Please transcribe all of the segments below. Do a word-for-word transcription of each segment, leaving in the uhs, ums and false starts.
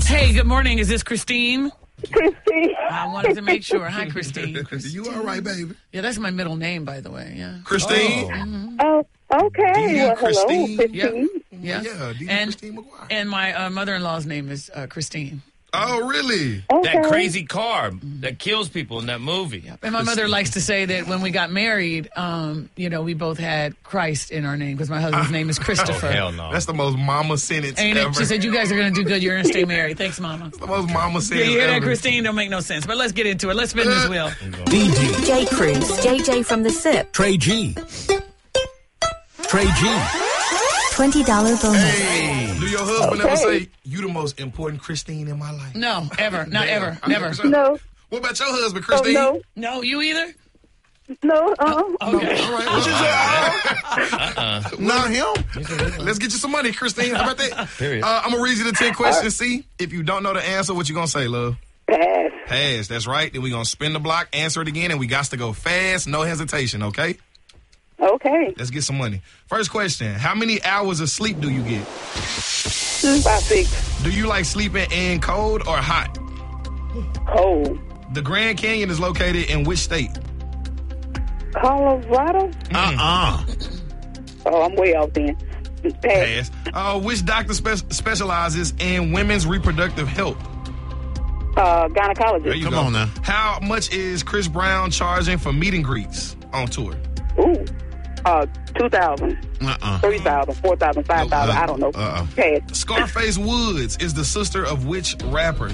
Hey, good morning. Is this Christine? Christine. I wanted to make sure. Hi, Christine. You all right, baby? Yeah, that's my middle name, by the way. Yeah. Christine? Oh, mm-hmm. Oh, okay. Well, Christine. hello, Christine. Yeah. Yeah, D D and, Christine McGuire. And my uh, mother-in-law's name is uh, Christine. Oh, really? Okay. That crazy car that kills people in that movie. And my mother likes to say that when we got married, um, you know, we both had Christ in our name because my husband's name is Christopher. Oh, hell no. That's the most mama sentence Ain't ever. it? She said, you guys are going to do good. You're going to stay married. Thanks, Mama. That's the most mama Yeah, sentence you hear that, ever. Christine? Don't make no sense. But let's get into it. Let's spin this wheel. D D. J. Cruz, J J from the S I P. Trey G. Trey G. twenty dollars bonus. Hey, do your husband Okay. ever say, you the most important Christine in my life? No, ever. Not Damn. ever. I Never. never said- No. What about your husband, Oh, Christine? no. No, you either? No. Uh-uh. Okay. All right, what you say? Uh-uh. Not him. Let's get you some money, Christine. How about that? Period. Uh, I'm going to read you the ten questions. See, if you don't know the answer, what you going to say, love? Pass. Pass. That's right. Then we're going to spin the block, answer it again, and we got to go fast, no hesitation, okay? Okay. Let's get some money. First question. How many hours of sleep do you get? About six. Do you like sleeping in cold or hot? Cold. The Grand Canyon is located in which state? Colorado? Uh-uh. Oh, I'm way off then. Pass. Pass. Uh, which doctor spe- specializes in women's reproductive health? Uh, There gynecologist. you Come go. on now. How much is Chris Brown charging for meet and greets on tour? Ooh. Uh, two thousand, Uh-uh. three thousand, four thousand, five thousand. I don't know. Uh-uh. Pass. Scarface Woods is the sister of which rapper?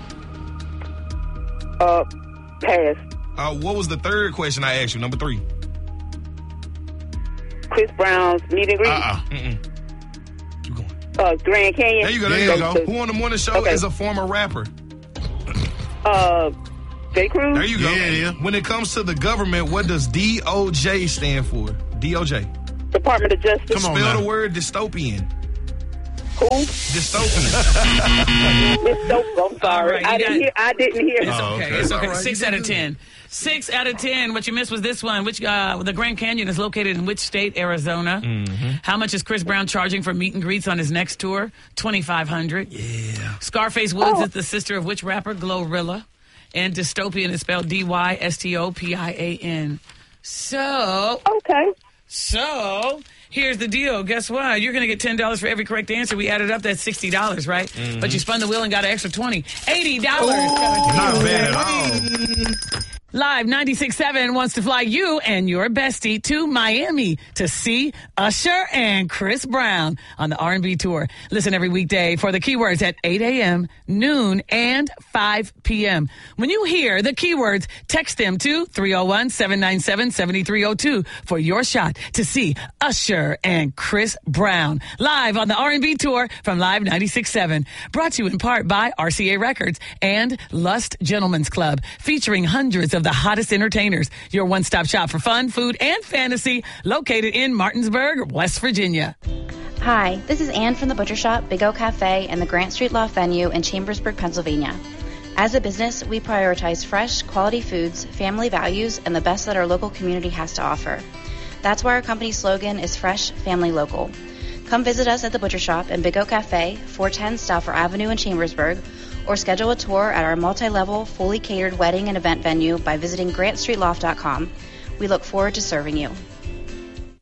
Uh, pass. Uh, what was the third question I asked you? Number three. Chris Brown's meet and greet. Uh-uh. Mm-mm. Keep going. Uh, Grand Canyon. There you go. There you go. Who on the morning show Okay. is a former rapper? Uh, J. Cruz. There you go. Yeah, yeah. When it comes to the government, what does D O J stand for? D O J. Department of Justice. Come on Spell now. the word dystopian. Who? Dystopian. It's so, I'm sorry. All right, you I didn't got- hear. I didn't hear. It's Oh, okay. okay. It's okay. All right. Six You out did of good. ten. Six out of ten. What you missed was this one. Which uh, the Grand Canyon is located in which state? Arizona. Mm-hmm. How much is Chris Brown charging for meet and greets on his next tour? Twenty five hundred. Yeah. Scarface Woods Oh. is the sister of which rapper? Glorilla. And dystopian is spelled D Y S T O P I A N. So, Okay. so here's the deal. Guess what? You're going to get ten dollars for every correct answer. We added up, that's sixty dollars, right? Mm-hmm. But you spun the wheel and got an extra twenty. eighty dollars. Not bad at all. Live ninety-six point seven wants to fly you and your bestie to Miami to see Usher and Chris Brown on the R and B tour. Listen every weekday for the keywords at eight a.m., noon, and five p.m. When you hear the keywords, text them to three oh one, seven nine seven, seven three oh two for your shot to see Usher and Chris Brown live on the R and B tour from Live ninety-six point seven. Brought to you in part by R C A Records and Lust Gentlemen's Club, featuring hundreds of the hottest entertainers. Your one-stop shop for fun, food, and fantasy, located in Martinsburg, West Virginia. Hi, this is Ann from the Butcher Shop, Big O Cafe, and the Grant Street Loft venue in Chambersburg, Pennsylvania. As a business, we prioritize fresh, quality foods, family values, and the best that our local community has to offer. That's why our company's slogan is Fresh, Family, Local. Come visit us at the Butcher Shop and Big O Cafe, four ten Stauffer Avenue in Chambersburg, or schedule a tour at our multi-level, fully catered wedding and event venue by visiting grant street loft dot com. We look forward to serving you.